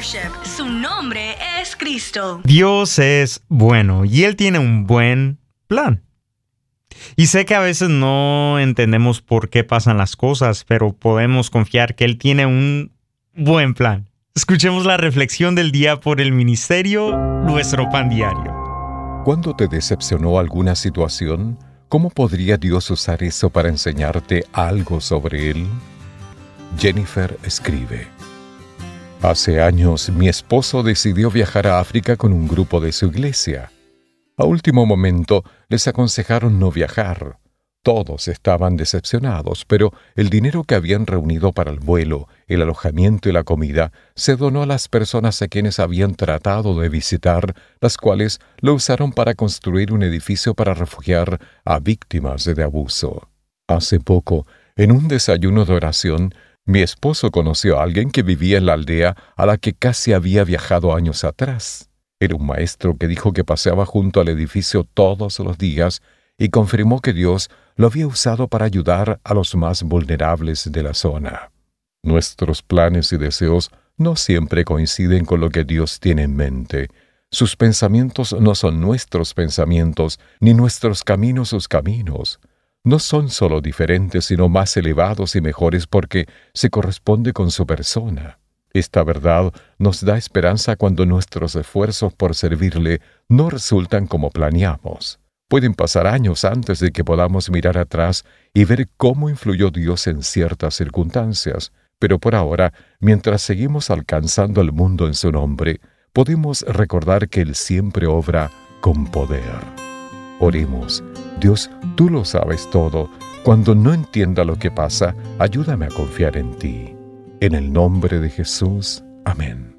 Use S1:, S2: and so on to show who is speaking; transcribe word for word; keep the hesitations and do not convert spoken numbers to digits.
S1: Worship. Su nombre es Cristo.
S2: Dios es bueno y Él tiene un buen plan. Y sé que a veces no entendemos por qué pasan las cosas, pero podemos confiar que Él tiene un buen plan. Escuchemos la reflexión del día por el ministerio Nuestro Pan Diario.
S3: ¿Cuándo te decepcionó alguna situación? ¿Cómo podría Dios usar eso para enseñarte algo sobre Él? Jennifer escribe: Hace años mi esposo decidió viajar a África con un grupo de su iglesia. A último momento les aconsejaron no viajar. Todos estaban decepcionados, pero el dinero que habían reunido para el vuelo, el alojamiento y la comida se donó a las personas a quienes habían tratado de visitar, las cuales lo usaron para construir un edificio para refugiar a víctimas de abuso. Hace poco, en un desayuno de oración, mi esposo conoció a alguien que vivía en la aldea a la que casi había viajado años atrás. Era un maestro que dijo que paseaba junto al edificio todos los días y confirmó que Dios lo había usado para ayudar a los más vulnerables de la zona. Nuestros planes y deseos no siempre coinciden con lo que Dios tiene en mente. Sus pensamientos no son nuestros pensamientos, ni nuestros caminos sus caminos. No son solo diferentes, sino más elevados y mejores porque se corresponde con su persona. Esta verdad nos da esperanza cuando nuestros esfuerzos por servirle no resultan como planeamos. Pueden pasar años antes de que podamos mirar atrás y ver cómo influyó Dios en ciertas circunstancias, pero por ahora, mientras seguimos alcanzando al mundo en su nombre, podemos recordar que Él siempre obra con poder. Oremos. Dios, tú lo sabes todo. Cuando no entienda lo que pasa, ayúdame a confiar en ti. En el nombre de Jesús. Amén.